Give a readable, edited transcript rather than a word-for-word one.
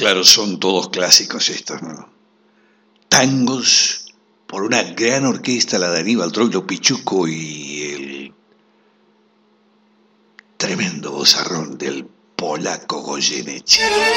Claro, son todos clásicos estos, ¿no? Tangos por una gran orquesta, la de Aníbal Troilo Pichuco y el tremendo vozarrón del polaco Goyeneche.